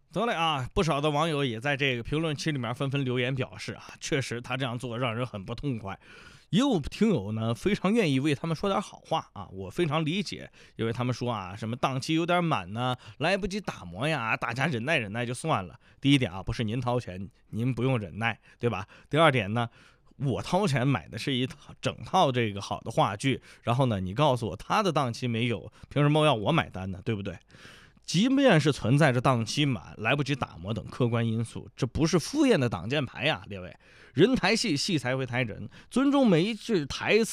得嘞啊，不少的网友也在这个评论区里面纷纷留言表示啊，确实他这样做让人很不痛快。也有听友呢非常愿意为他们说点好话啊，我非常理解，因为他们说啊，什么档期有点满呢，来不及打磨呀，大家忍耐忍耐就算了。第一点啊，不是您掏钱，您不用忍耐，对吧？第二点呢，我掏钱买的是整套这个好的话剧，然后呢，你告诉我他的档期没有，凭什么要我买单呢？对不对？即便是存在着档期满、来不及打磨等客观因素，这不是敷衍的挡箭牌呀，列位。人抬戏，戏才会抬人，尊重每一句台词